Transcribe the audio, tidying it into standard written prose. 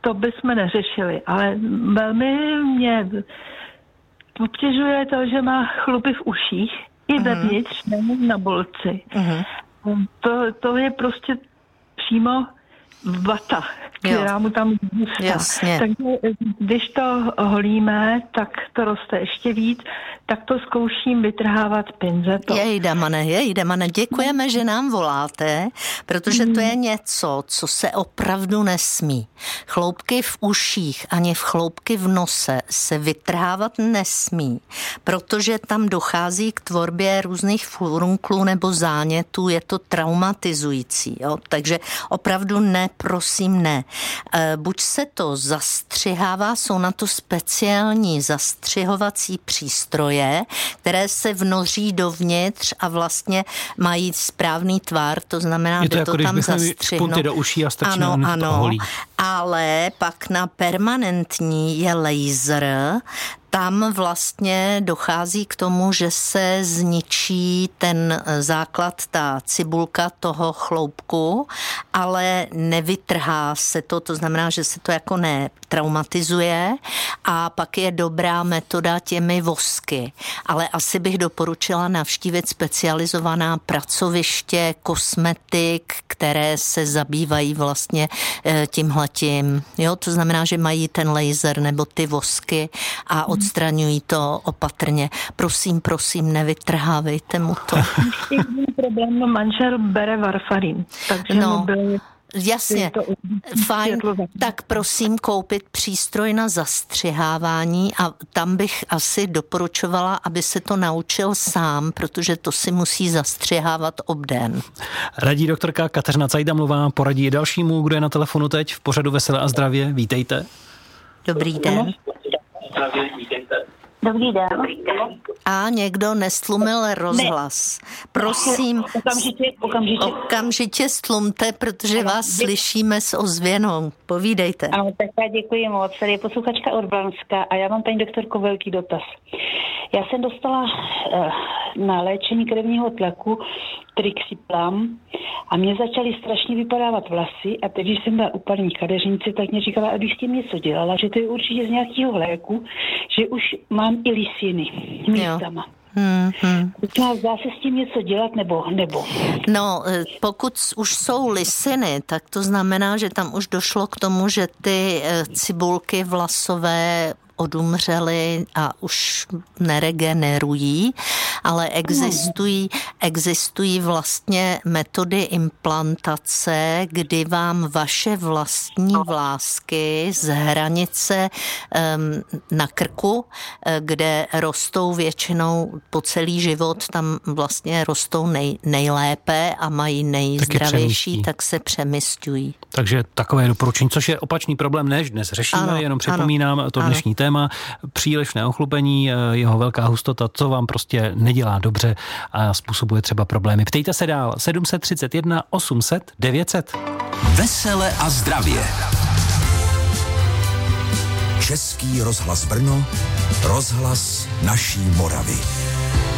to bychom neřešili, ale velmi mě obtěžuje to, že má chlupy v uších i vevnitř, nejen na bolci. To je prostě přímo vata, která mu tam zůstá. Takže když to holíme, tak to roste ještě víc, tak to zkouším vytrhávat pinzetou. Jejdemane, děkujeme, že nám voláte, protože to je něco, co se opravdu nesmí. Chloupky v uších ani chloupky v nose se vytrhávat nesmí, protože tam dochází k tvorbě různých furunklů nebo zánětů, je to traumatizující. Jo? Takže opravdu ne, prosím ne. Buď se to zastřihává, jsou na to speciální zastřihovací přístroje, které se vnoří dovnitř a vlastně mají správný tvar, to znamená, že to tam zastřihnou. Punty do uší a strčíme, to holí. Ale pak na permanentní je laser. Tam vlastně dochází k tomu, že se zničí ten základ, ta cibulka toho chloupku, ale nevytrhá se to, to znamená, že se to jako netraumatizuje a pak je dobrá metoda těmi vosky. Ale asi bych doporučila navštívit specializovaná pracoviště, kosmetik, které se zabývají vlastně tímhletím. Jo, to znamená, že mají ten laser nebo ty vosky a odstraňují to opatrně. Prosím, nevytrhávejte mu to. Problém, manžel bere varfarin, takže mu byl... Jasně, fajn, tak prosím koupit přístroj na zastřihávání a tam bych asi doporučovala, aby se to naučil sám, protože to si musí zastřihávat obden. Radí doktorka Kateřina Cajdamlová, poradí dalšímu, kdo je na telefonu teď v pořadu Veselé a zdravě. Vítejte. Dobrý den. Dobrý den. A někdo nestlumil rozhlas. Prosím, okamžitě stlumte, protože vás slyšíme s ozvěnou. Povídejte. Ano, tak já děkuji moc. Tady je posluchačka Urbánska a já mám, paní doktorko, velký dotaz. Já jsem dostala na léčení krevního tlaku Trixiplam a mě začaly strašně vypadávat vlasy a teď, když jsem byla u paní kadeřnice, tak mě říkala, abych s tím něco dělala, že to je určitě z nějakého léku, že už mám i lisiny místama. Dá se s tím něco dělat nebo? No, pokud už jsou lisiny, tak to znamená, že tam už došlo k tomu, že ty cibulky vlasové odumřely a už neregenerují, ale existují vlastně metody implantace, kdy vám vaše vlastní vlásky z hranice na krku, kde rostou většinou po celý život, tam vlastně rostou nejlépe a mají nejzdravější, tak se přemysťují. Takže takové doporučení, což je opačný problém, než dnes řešíme, jenom připomínám to dnešní téma, přílišné ochlupení, jeho velká hustota, co vám prostě nedělá dobře a způsobuje třeba problémy. Ptejte se dál, 731 800 900. Vesele a zdravě. Český rozhlas Brno, rozhlas naší Moravy.